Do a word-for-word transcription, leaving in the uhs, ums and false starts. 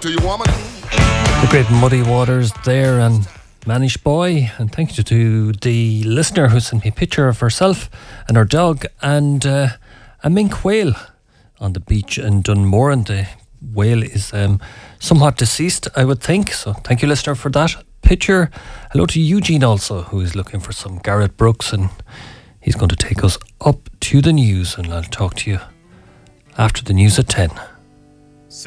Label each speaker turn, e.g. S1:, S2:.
S1: to you, woman.
S2: The great Muddy Waters there and Manish Boy. And thank you to the listener who sent me a picture of herself and her dog and uh, a mink whale on the beach in Dunmore. And the whale is um, somewhat deceased, I would think. So thank you, listener, for that picture. Hello to Eugene also, who is looking for some Garrett Brooks, and he's going to take us up to the news, and I'll talk to you after the news at ten.